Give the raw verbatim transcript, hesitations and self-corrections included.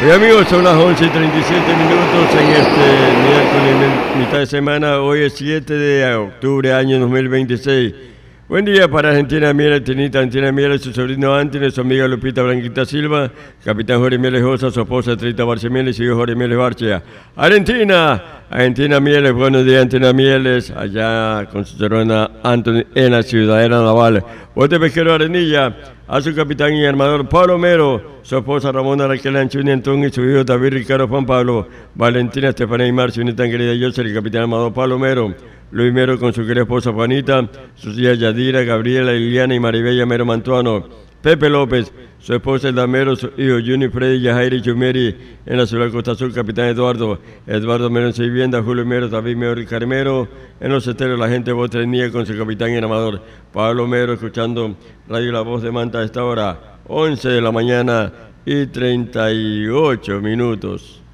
Hoy amigos, son las once y treinta y siete minutos en este miércoles, mitad de semana. Hoy es siete de octubre, año dos mil veintiséis. Buen día para Argentina Mieles, Tinita Argentina Mieles, su sobrino Antines, su amiga Lupita Blanquita Silva, capitán Jorge Mieles Josa, su esposa Trita Barcia Mieles y yo Jorge Mieles Barcia. Argentina, Argentina Mieles, buenos días Argentina Mieles, allá con su hermana Anthony en la Ciudadela Naval. Bote Pesquero Arenilla, a su capitán y armador Pablo Mero, su esposa Ramona Raquel Anchuni Antón y su hijo David Ricardo Juan Pablo, Valentina Estefanía y Marcio, y tan querida Yosel, el capitán armador Pablo Mero, Luis Mero con su querida esposa Juanita, sus hijas Yadira, Gabriela, Liliana y Maribella Mero Mantuano, Pepe López, su esposa Elda Mero, su hijo Juni Freddy, Yajairi Chumeri, en la ciudad de Costa Azul, capitán Eduardo, Eduardo Mero en su vivienda, Julio Mero, David Mero y Carmero, en los esteros la gente de Botrenía con su capitán y armador, Pablo Mero, escuchando Radio La Voz de Manta a esta hora, once de la mañana y treinta y ocho minutos.